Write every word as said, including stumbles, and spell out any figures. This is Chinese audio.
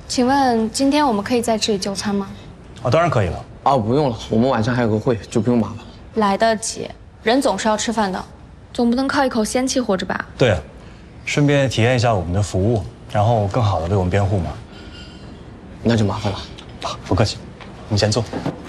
请问今天我们可以在这里就餐吗？ 哦，当然可以了。 啊，不用了，我们晚上还有个会，就不用麻烦了。 来得及，人总是要吃饭的，总不能靠一口仙气活着吧？ 对啊，顺便体验一下我们的服务，然后更好的为我们辩护嘛。 那就麻烦了。 好，不客气，我们先坐。